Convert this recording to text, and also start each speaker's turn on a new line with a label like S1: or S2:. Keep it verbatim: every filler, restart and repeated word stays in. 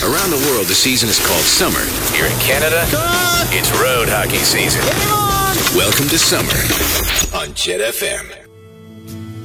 S1: Around the world, the season is called summer. Here in Canada, it's road hockey season. Welcome to summer on Jet F M.